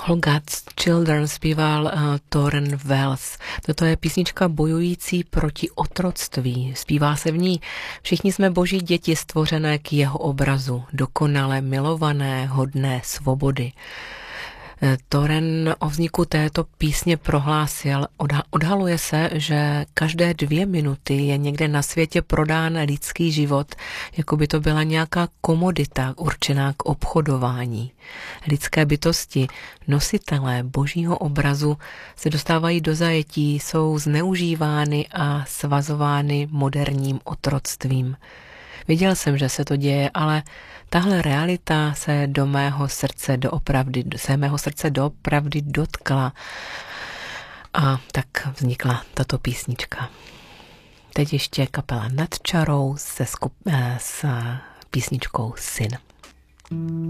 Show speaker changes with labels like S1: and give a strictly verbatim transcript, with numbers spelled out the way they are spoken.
S1: All God's Children zpíval uh, Tauren Wells. Toto je písnička bojující proti otroctví. Zpívá se v ní: všichni jsme boží děti stvořené k jeho obrazu, dokonale milované, hodné svobody. Tauren o vzniku této písně prohlásil: odhaluje se, že každé dvě minuty je někde na světě prodán lidský život, jako by to byla nějaká komodita určená k obchodování. Lidské bytosti, nositelé božího obrazu, se dostávají do zajetí, jsou zneužívány a svazovány moderním otroctvím. Viděl jsem, že se to děje, ale tahle realita se do mého srdce doopravdy, se mého srdce doopravdy dotkla. A tak vznikla tato písnička. Teď ještě kapela Nad čarou se skup, s písničkou Syn.